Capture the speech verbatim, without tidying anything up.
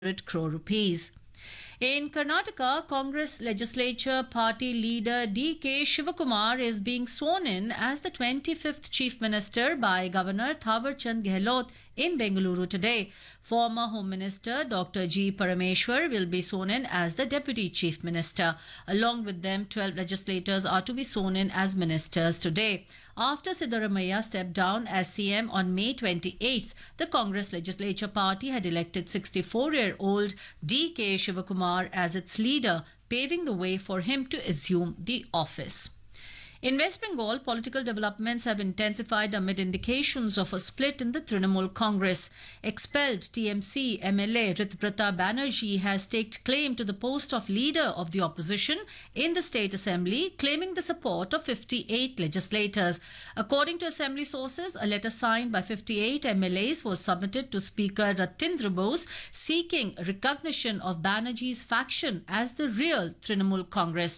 crore rupees. In Karnataka, Congress legislature party leader D K Shivakumar is being sworn in as the twenty-fifth Chief Minister by Governor Thawar Chand Gehlot in Bengaluru today. Former Home Minister Doctor G. Parameshwar will be sworn in as the Deputy Chief Minister. Along with them, twelve legislators are to be sworn in as ministers today. After Siddaramaiah stepped down as C M on May twenty-eighth, the Congress legislature party had elected sixty-four-year-old D K Shivakumar as its leader, paving the way for him to assume the office. In West Bengal, political developments have intensified amid indications of a split in the Trinamool Congress. Expelled T M C M L A Ritbrata Banerjee has staked claim to the post of leader of the opposition in the state assembly, claiming the support of fifty-eight legislators. According to assembly sources, a letter signed by fifty-eight M L As was submitted to Speaker Ratindra Bose seeking recognition of Banerjee's faction as the real Trinamool Congress.